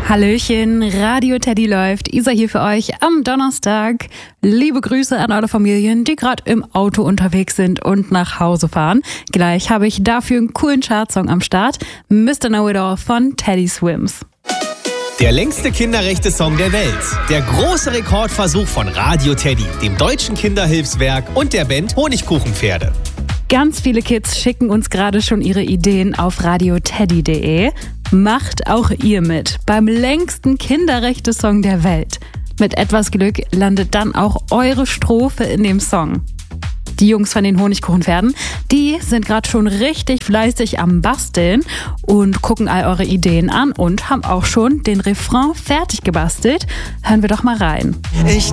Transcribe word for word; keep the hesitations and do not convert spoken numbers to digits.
Hallöchen, Radio Teddy läuft. Isa hier für euch am Donnerstag. Liebe Grüße an alle Familien, die gerade im Auto unterwegs sind und nach Hause fahren. Gleich habe ich dafür einen coolen Chartsong am Start. Mister Know-It-All von Teddy Swims. Der längste Kinderrechte-Song der Welt. Der große Rekordversuch von Radio Teddy, dem Deutschen Kinderhilfswerk und der Band Honigkuchenpferde. Ganz viele Kids schicken uns gerade schon ihre Ideen auf radioteddy punkt de. Macht auch ihr mit beim längsten Kinderrechte-Song der Welt. Mit etwas Glück landet dann auch eure Strophe in dem Song. Die Jungs von den Honigkuchenpferden, die sind gerade schon richtig fleißig am Basteln und gucken all eure Ideen an und haben auch schon den Refrain fertig gebastelt. Hören wir doch mal rein. Ich